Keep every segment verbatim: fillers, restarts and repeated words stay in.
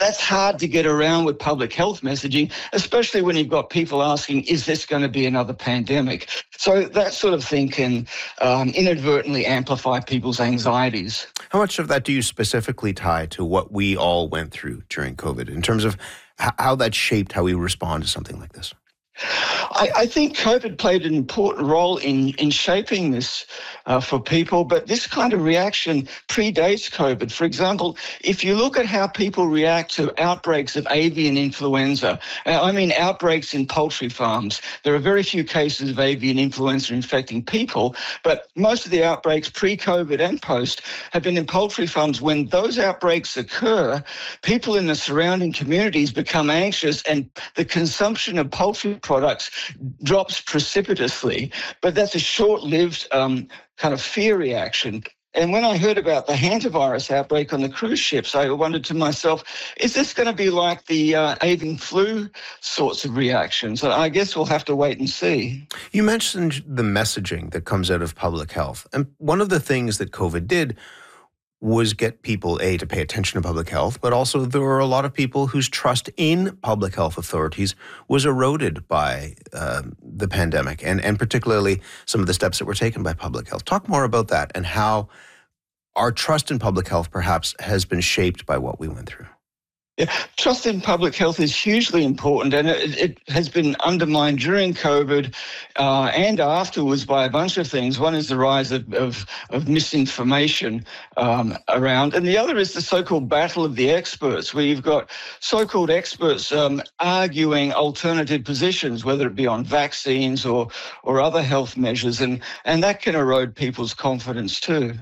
that's hard to get around with public health messaging, especially when you've got people asking, is this going to be another pandemic? So that sort of thing can um, inadvertently amplify people's anxieties. How much of that do you specifically tie to what we all went through during COVID in terms of how that shaped how we respond to something like this? I, I think COVID played an important role in, in shaping this uh, for people, but this kind of reaction predates COVID. For example, if you look at how people react to outbreaks of avian influenza, uh, I mean outbreaks in poultry farms, there are very few cases of avian influenza infecting people, but most of the outbreaks pre-COVID and post have been in poultry farms. When those outbreaks occur, people in the surrounding communities become anxious and the consumption of poultry products drops precipitously, but that's a short-lived um, kind of fear reaction. And when I heard about the hantavirus outbreak on the cruise ships, I wondered to myself, is this going to be like the uh, avian flu sorts of reactions? I guess we'll have to wait and see. You mentioned the messaging that comes out of public health. And one of the things that COVID did was get people, A, to pay attention to public health, but also there were a lot of people whose trust in public health authorities was eroded by uh, the pandemic, and, and particularly some of the steps that were taken by public health. Talk more about that and how our trust in public health perhaps has been shaped by what we went through. Yeah, trust in public health is hugely important, and it, it has been undermined during COVID uh, and afterwards by a bunch of things. One is the rise of, of, of misinformation um, around, and the other is the so-called battle of the experts, where you've got so-called experts um, arguing alternative positions, whether it be on vaccines or, or other health measures, and, and that can erode people's confidence too.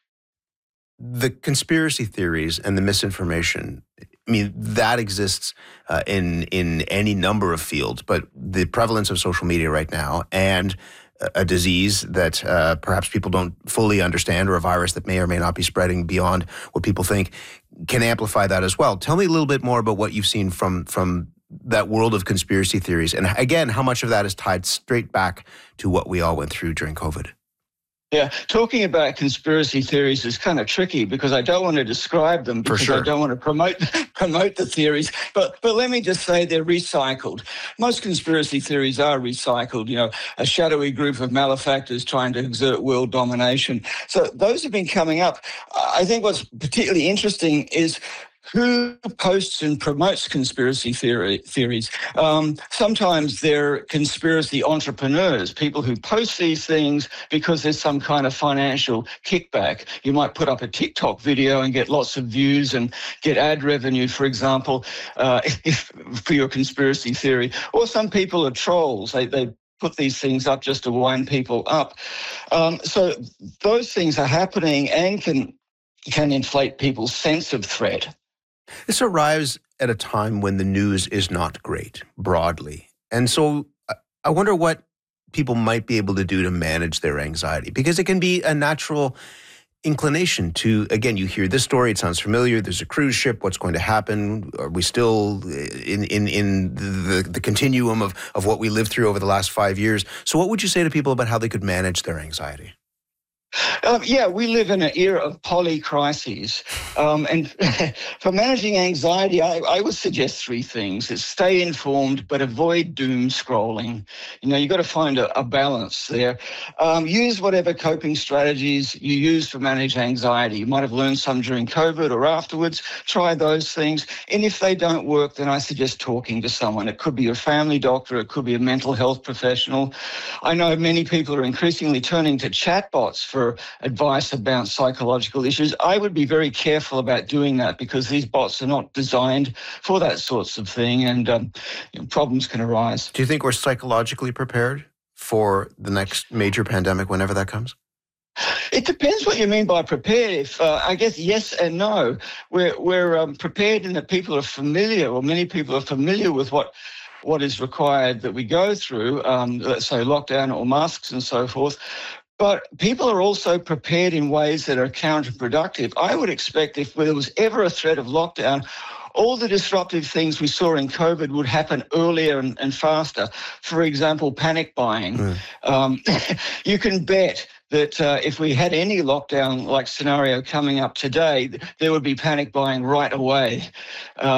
The conspiracy theories and the misinformation, I mean, that exists uh, in in any number of fields, but the prevalence of social media right now and a disease that uh, perhaps people don't fully understand, or a virus that may or may not be spreading beyond what people think, can amplify that as well. Tell me a little bit more about what you've seen from from that world of conspiracy theories, and again, how much of that is tied straight back to what we all went through during COVID. Yeah, talking about conspiracy theories is kind of tricky because I don't want to describe them because sure. I don't want to promote promote the theories. But but let me just say they're recycled. Most conspiracy theories are recycled. You know, a shadowy group of malefactors trying to exert world domination. So those have been coming up. I think what's particularly interesting is who posts and promotes conspiracy theory, theories. Um, sometimes they're conspiracy entrepreneurs, people who post these things because there's some kind of financial kickback. You might put up a TikTok video and get lots of views and get ad revenue, for example, uh, if, for your conspiracy theory. Or some people are trolls. They, they put these things up just to wind people up. Um, so those things are happening and can can inflate people's sense of threat. This arrives at a time when the news is not great, broadly. And so I wonder what people might be able to do to manage their anxiety, because it can be a natural inclination to, again, you hear this story, it sounds familiar, there's a cruise ship, what's going to happen? Are we still in in, in the, the continuum of, of what we lived through over the last five years? So what would you say to people about how they could manage their anxiety? Um, yeah, we live in an era of polycrises. Um, and for managing anxiety, I, I would suggest three things. Is stay informed, but avoid doom scrolling. You know, you've got to find a, a balance there. Um, use whatever coping strategies you use to manage anxiety. You might have learned some during COVID or afterwards. Try those things. And if they don't work, then I suggest talking to someone. It could be your family doctor. It could be a mental health professional. I know many people are increasingly turning to chatbots for advice about psychological issues. I would be very careful about doing that because these bots are not designed for that sorts of thing, and um, you know, problems can arise. Do you think we're psychologically prepared for the next major pandemic, whenever that comes? It depends what you mean by prepared. If uh, I guess yes and no. We're we're um, prepared in that people are familiar, or many people are familiar with what what is required that we go through. Um, let's say lockdown or masks and so forth. But people are also prepared in ways that are counterproductive. I would expect if there was ever a threat of lockdown, all the disruptive things we saw in COVID would happen earlier and, and faster. For example, panic buying. Mm. Um, you can bet that uh, if we had any lockdown-like scenario coming up today, there would be panic buying right away. Uh,